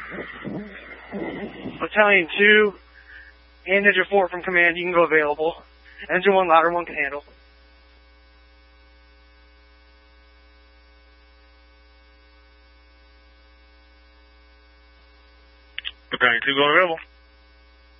Battalion 2 and Ninja 4 from command, you can go available. Engine 1 louder, 1 can handle. Battalion 2 going available.